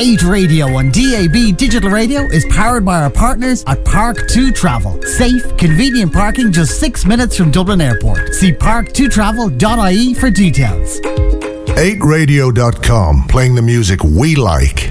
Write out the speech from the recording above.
8 Radio on DAB Digital Radio is powered by our partners at Park2 Travel. Safe, convenient parking just 6 minutes from Dublin Airport. See park2travel.ie for details. 8radio.com, playing the music we like.